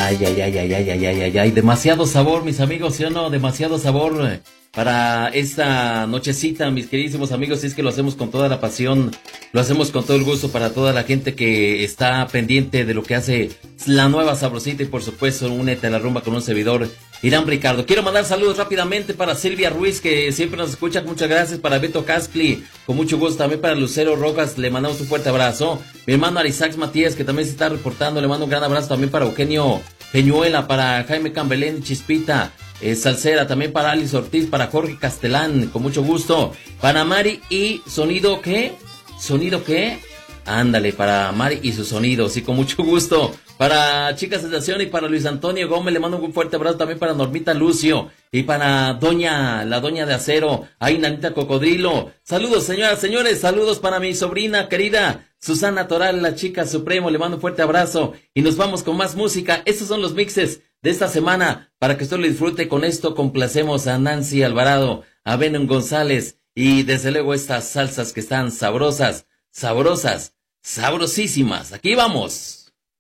Ay, ay, ay, ay, ay, ay, ay, ay, ay, demasiado sabor, mis amigos, ¿sí o no? Demasiado sabor para esta nochecita, mis queridísimos amigos, y es que lo hacemos con toda la pasión, lo hacemos con todo el gusto para toda la gente que está pendiente de lo que hace la nueva Sabrosita, y por supuesto, únete a la rumba con un servidor, Irán Ricardo. Quiero mandar saludos rápidamente para Silvia Ruiz, que siempre nos escucha, muchas gracias, para Beto Cascli, con mucho gusto, también para Lucero Rojas, le mandamos un fuerte abrazo, mi hermano Arisax Matías, que también se está reportando, le mando un gran abrazo también para Eugenio Peñuela, para Jaime Cambelén, Chispita, Salcera, también para Alice Ortiz, para Jorge Castelán, con mucho gusto, para Mari y ¿Sonido qué? ¿Sonido qué? Ándale, para Mari y su sonido, sí, con mucho gusto, para Chica Sensación y para Luis Antonio Gómez, le mando un fuerte abrazo también para Normita Lucio, y para la doña de acero, ay, Nanita Cocodrilo, saludos señoras, señores, saludos para mi sobrina querida, Susana Toral, la chica supremo, le mando un fuerte abrazo, y nos vamos con más música. Estos son los mixes de esta semana, para que usted lo disfrute. Con esto complacemos a Nancy Alvarado, a Benon González, y desde luego estas salsas que están sabrosas, sabrosas, sabrosísimas. Aquí vamos.